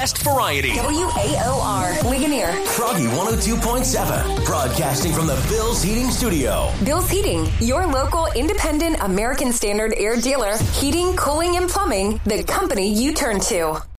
Best variety. WAOR, Ligonier. Froggy 102.7. Broadcasting from the Bill's Heating Studio. Bill's Heating, your local independent American Standard air dealer. Heating, cooling, and plumbing. The company you turn to.